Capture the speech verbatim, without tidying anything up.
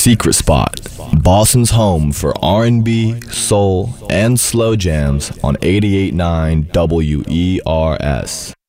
Secret Spot, Boston's home for R and B, soul, and slow jams on eighty-eight point nine W E R S.